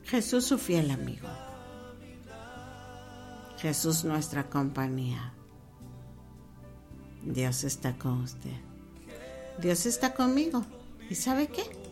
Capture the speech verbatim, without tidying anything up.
Jesús su fiel amigo. Jesús nuestra compañía. Dios está con usted. Dios está conmigo. ¿Y sabe qué?